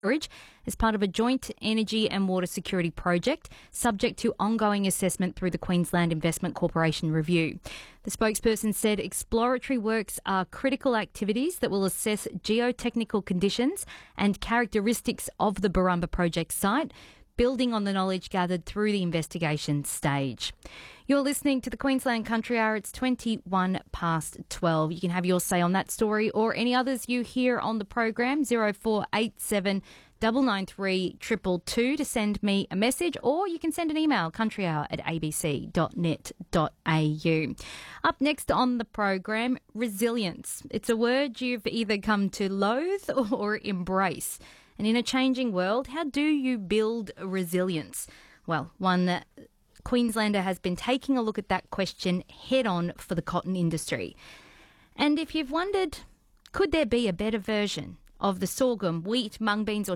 storage as part of a joint energy and water security project, subject to ongoing assessment through the Queensland Investment Corporation review. The spokesperson said exploratory works are critical activities that will assess geotechnical conditions and characteristics of the Barumba project site, building on the knowledge gathered through the investigation stage. You're listening to the Queensland Country Hour. It's 21 past 12. You can have your say on that story or any others you hear on the program, 0487 993 222 to send me a message, or you can send an email, countryhour@abc.net.au. Up next on the program, resilience. It's a word you've either come to loathe or embrace. And in a changing world, how do you build resilience? Well, one Queenslander has been taking a look at that question head on for the cotton industry. And if you've wondered, could there be a better version of the sorghum, wheat, mung beans or